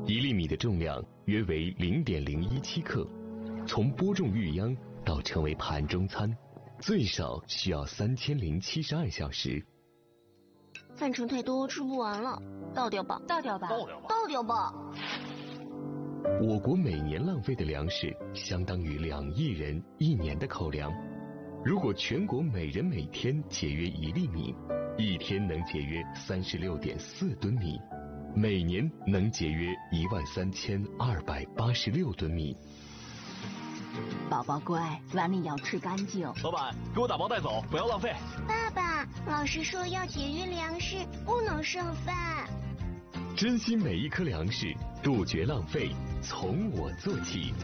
1粒米的重量约为0.017克，从播种育秧到成为盘中餐，最少需要3072小时。 饭盛太多，吃不完了，倒掉吧， 倒掉吧， 倒掉吧。 我国每年浪费的粮食相当于2亿人1年的口粮。如果全国每人每天节约1粒米，一天能节约36.4吨米，每年能节约13286吨米。 宝宝乖，碗里要吃干净。 老板，给我打包带走，不要浪费。 爸爸，老师说要节约粮食，不能剩饭。 珍惜每一颗粮食，杜绝浪费，从我做起。